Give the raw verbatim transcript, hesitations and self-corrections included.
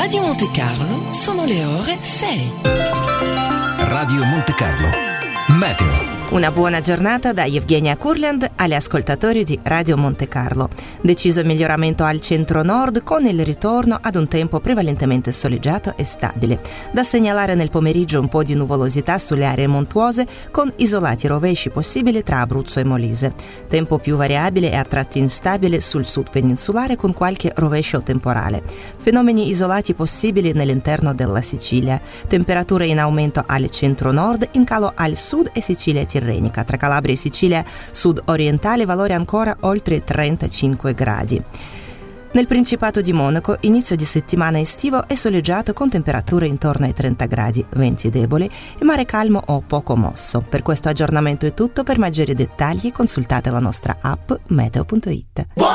Radio Monte Carlo sono le ore sei. Radio Monte Carlo Meteo. Una buona giornata da Evgenia Kurland agli ascoltatori di Radio Monte Carlo. Deciso miglioramento al centro-nord con il ritorno ad un tempo prevalentemente soleggiato e stabile. Da segnalare nel pomeriggio un po' di nuvolosità sulle aree montuose con isolati rovesci possibili tra Abruzzo e Molise. Tempo più variabile e a tratti instabile sul sud peninsulare con qualche rovescio temporale. Fenomeni isolati possibili nell'interno della Sicilia. Temperature in aumento al centro-nord, in calo al sud e Sicilia tirrenica. Tra Calabria e Sicilia sud-orientale valore ancora oltre trentacinque gradi. Nel Principato di Monaco inizio di settimana estivo e soleggiato con temperature intorno ai trenta gradi, venti deboli e mare calmo o poco mosso. Per questo aggiornamento è tutto, per maggiori dettagli consultate la nostra app meteo punto it.